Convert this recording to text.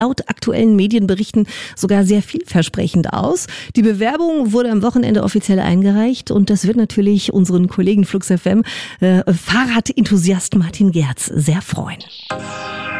laut aktuellen Medienberichten sogar sehr vielversprechend aus. Die Bewerbung wurde am Wochenende offiziell eingereicht und das wird natürlich unseren Kollegen Flux FM Fahrradenthusiast Martin Gerz sehr freuen.